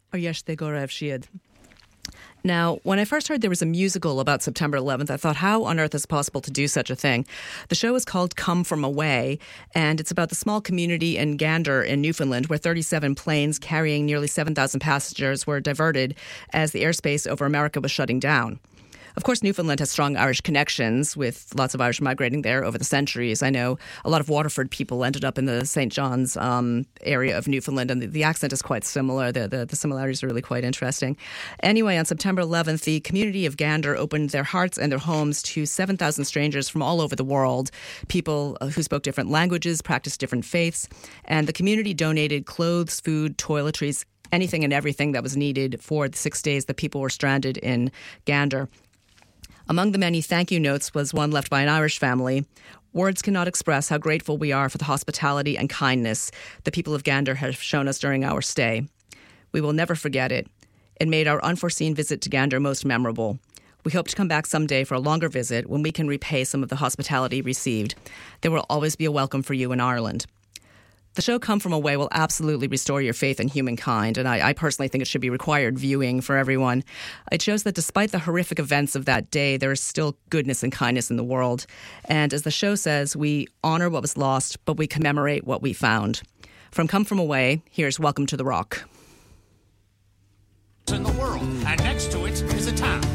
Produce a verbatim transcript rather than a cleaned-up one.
or Yeshte Gorev Shiad. Now, when I first heard there was a musical about September eleventh, I thought, how on earth is it possible to do such a thing? The show is called Come From Away, and it's about the small community in Gander in Newfoundland where thirty-seven planes carrying nearly seven thousand passengers were diverted as the airspace over America was shutting down. Of course, Newfoundland has strong Irish connections, with lots of Irish migrating there over the centuries. I know a lot of Waterford people ended up in the Saint John's um, area of Newfoundland, and the, the accent is quite similar. The, the, the similarities are really quite interesting. Anyway, on September eleventh, the community of Gander opened their hearts and their homes to seven thousand strangers from all over the world, people who spoke different languages, practiced different faiths, and the community donated clothes, food, toiletries, anything and everything that was needed for the six days that people were stranded in Gander. Among the many thank you notes was one left by an Irish family. Words cannot express how grateful we are for the hospitality and kindness the people of Gander have shown us during our stay. We will never forget it. It made our unforeseen visit to Gander most memorable. We hope to come back someday for a longer visit when we can repay some of the hospitality received. There will always be a welcome for you in Ireland. The show Come From Away will absolutely restore your faith in humankind, and I, I personally think it should be required viewing for everyone. It shows that despite the horrific events of that day, there is still goodness and kindness in the world. And as the show says, we honor what was lost, but we commemorate what we found. From Come From Away, here's Welcome to the Rock. In the world, and next to it is a town.